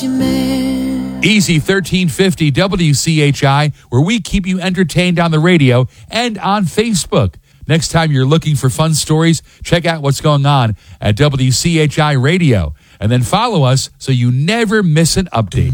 Easy 1350 WCHI, where we keep you entertained on the radio and on Facebook. Next time you're looking for fun stories, check out what's going on at WCHI Radio. And then follow us so you never miss an update.